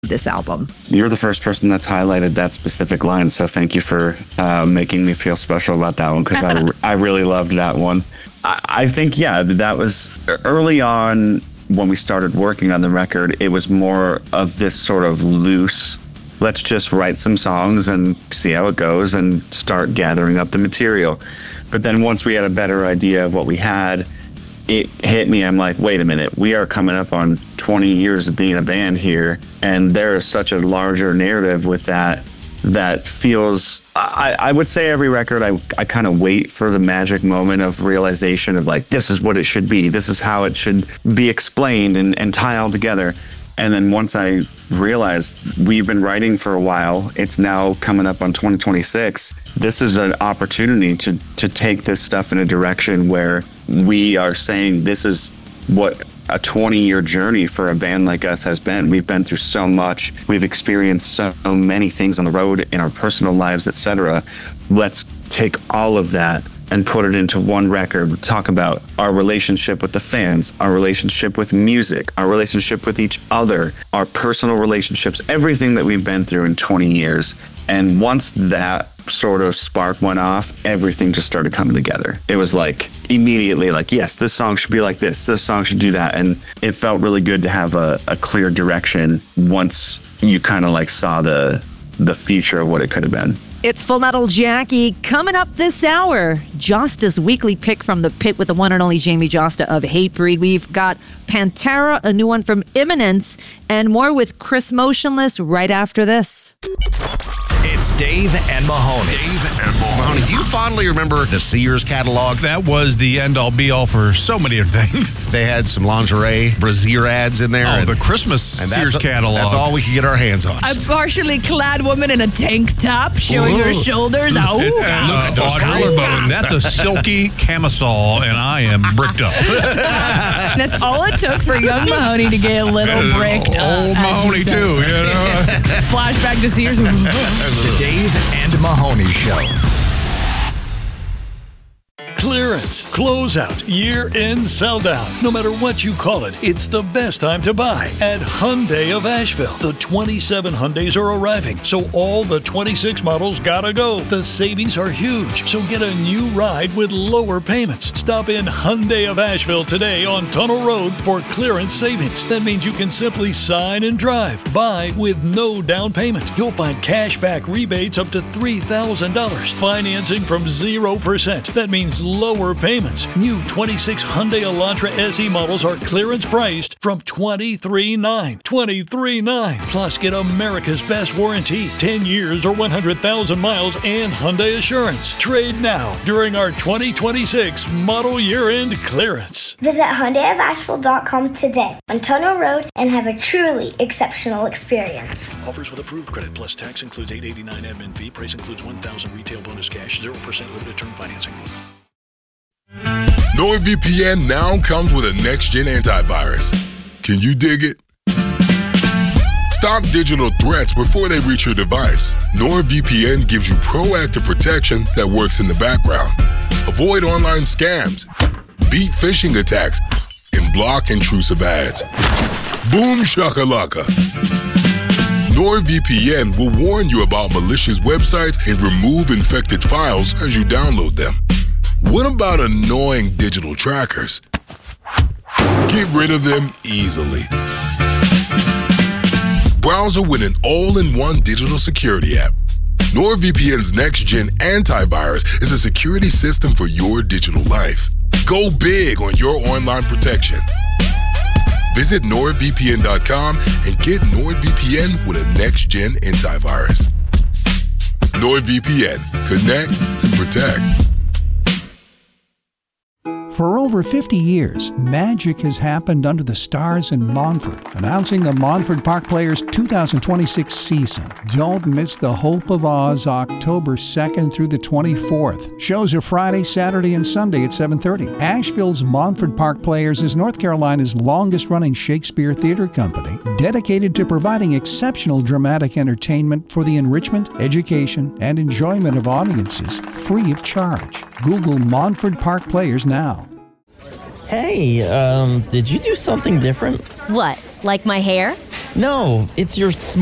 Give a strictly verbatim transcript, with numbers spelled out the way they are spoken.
this album. You're the first person that's highlighted that specific line, so thank you for uh, making me feel special about that one, because I, I really loved that one. I, I think, yeah, that was early on when we started working on the record. It was more of this sort of loose, let's just write some songs and see how it goes and start gathering up the material. But then once we had a better idea of what we had, it hit me. I'm like, wait a minute, we are coming up on twenty years of being a band here, and there is such a larger narrative with that that feels, I, I would say every record, I, I kind of wait for the magic moment of realization of like, this is what it should be. This is how it should be explained and, and tie all together. And then once I realized we've been writing for a while, it's now coming up on twenty twenty-six. This is an opportunity to to take this stuff in a direction where we are saying this is what a twenty-year journey for a band like us has been. We've been through so much. We've experienced so many things on the road in our personal lives, et cetera. Let's take all of that and put it into one record. Talk about our relationship with the fans, our relationship with music, our relationship with each other, our personal relationships, everything that we've been through in twenty years. And once that sort of spark went off, everything just started coming together. It was like immediately like, yes, this song should be like this, this song should do that. And it felt really good to have a, a clear direction once you kind of like saw the the future of what it could have been. It's Full Metal Jackie coming up this hour. Josta's weekly pick from the pit with the one and only Jamie Josta of Hatebreed. We've got Pantera, a new one from Imminence, and more with Chris Motionless right after this. It's Dave and Mahoney. Dave and Mahoney. Do you fondly remember the Sears catalog? That was the end-all, be-all for so many things. They had some lingerie, brassiere ads in there. Oh, and, the Christmas Sears catalog. That's all we could get our hands on. A partially clad woman in a tank top showing Ooh. her shoulders. Oh, Look at those collarbones. That's a silky camisole, and I am bricked up. That's all it took for young Mahoney to get a little bricked up. Old Mahoney, too, you know. Flashback to Sears. The Dave and Mahoney Show. Clearance, closeout, year-end sell-down. No matter what you call it, it's the best time to buy at Hyundai of Asheville. The twenty-seven Hyundais are arriving, so all the twenty-six models gotta go. The savings are huge, so get a new ride with lower payments. Stop in Hyundai of Asheville today on Tunnel Road for clearance savings. That means you can simply sign and drive. Buy with no down payment. You'll find cashback rebates up to three thousand dollars. Financing from zero percent. That means lower payments. New twenty-six Hyundai Elantra S E models are clearance priced from twenty-three nine. twenty-three nine. Plus, get America's best warranty, ten years or one hundred thousand miles, and Hyundai Assurance. Trade now during our twenty twenty-six model year-end clearance. Visit Hyundai of Asheville dot com today on Tunnel Road and have a truly exceptional experience. Offers with approved credit plus tax includes eight eighty-nine admin fee. Price includes one thousand retail bonus cash, zero percent limited term financing. NordVPN now comes with a next-gen antivirus. Can you dig it? Stop digital threats before they reach your device. NordVPN gives you proactive protection that works in the background. Avoid online scams, beat phishing attacks, and block intrusive ads. Boom shakalaka. NordVPN will warn you about malicious websites and remove infected files as you download them. What about annoying digital trackers? Get rid of them easily. Browser with an all-in-one digital security app. NordVPN's next-gen antivirus is a security system for your digital life. Go big on your online protection. Visit Nord V P N dot com and get NordVPN with a next-gen antivirus. NordVPN. Connect and protect. For over fifty years, magic has happened under the stars in Montford. Announcing the Montford Park Players two thousand twenty-six season. Don't miss the Hope of Oz October second through the twenty-fourth. Shows are Friday, Saturday, and Sunday at seven thirty. Asheville's Montford Park Players is North Carolina's longest-running Shakespeare theater company, dedicated to providing exceptional dramatic entertainment for the enrichment, education, and enjoyment of audiences free of charge. Google Montford Park Players now. Hey, um, did you do something different? What, like my hair? No, it's your